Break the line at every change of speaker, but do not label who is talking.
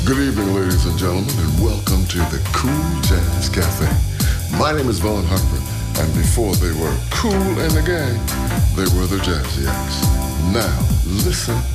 Good evening, ladies and gentlemen, and welcome to the Cool Jazz Cafe. My name is Vaughn Harper, and before they were cool in the game, they were the Jazzy Acts. Now, listen